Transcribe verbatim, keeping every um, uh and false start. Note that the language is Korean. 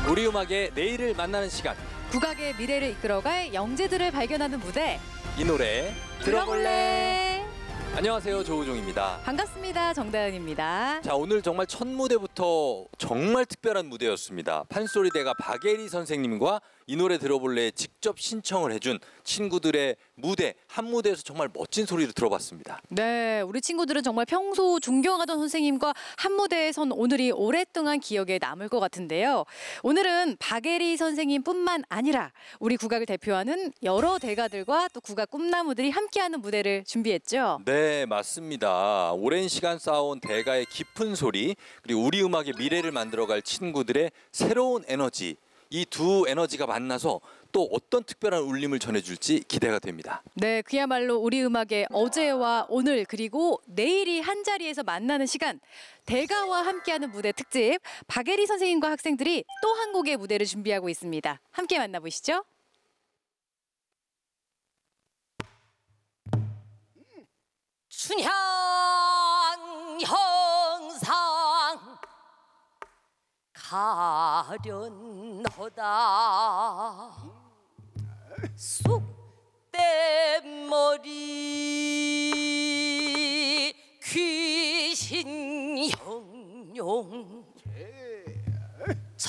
우리 음악의 내일을 만나는 시간. 국악의 미래를 이끌어갈 영재들을 발견하는 무대. 이 노래 들어볼래. 들어볼래. 안녕하세요, 조우종입니다. 반갑습니다. 정다은입니다. 자, 오늘 정말 첫 무대부터 정말 특별한 무대였습니다. 판소리대가 박예리 선생님과 이 노래 들어볼래 직접 신청을 해준 친구들의 무대, 한 무대에서 정말 멋진 소리를 들어봤습니다. 네, 우리 친구들은 정말 평소 존경하던 선생님과 한 무대에 선 오늘이 오랫동안 기억에 남을 것 같은데요. 오늘은 박예리 선생님뿐만 아니라 우리 국악을 대표하는 여러 대가들과 또 국악 꿈나무들이 함께하는 무대를 준비했죠. 네, 맞습니다. 오랜 시간 쌓아온 대가의 깊은 소리, 그리고 우리 음악의 미래를 만들어갈 친구들의 새로운 에너지, 이 두 에너지가 만나서 또 어떤 특별한 울림을 전해줄지 기대가 됩니다. 네, 그야말로 우리 음악의 어제와 오늘 그리고 내일이 한자리에서 만나는 시간, 대가와 함께하는 무대 특집, 박예리 선생님과 학생들이 또 한 곡의 무대를 준비하고 있습니다. 함께 만나보시죠. 춘향 형상 가련하다 쑥된 머리 귀신